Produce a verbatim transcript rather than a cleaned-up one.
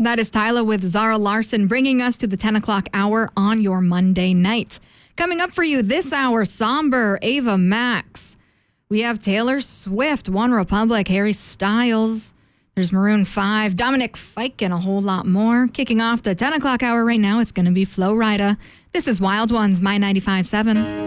That is Tyla with Zara Larson, bringing us to the ten o'clock hour on your Monday night. Coming up for you this hour, Somber, Ava Max. We have Taylor Swift, One Republic, Harry Styles. There's Maroon five, Dominic Fike, and a whole lot more. Kicking off the ten o'clock hour right now, it's going to be Flo Rida. This is Wild Ones, My ninety-five point seven.